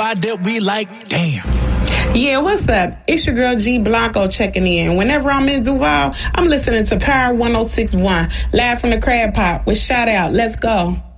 I dip, we like, damn. Yeah, what's up? It's your girl G Blanco checking in. Whenever I'm in Duval, I'm listening to Power 106.1, live from the Crab Pot with Shout Out. Let's go.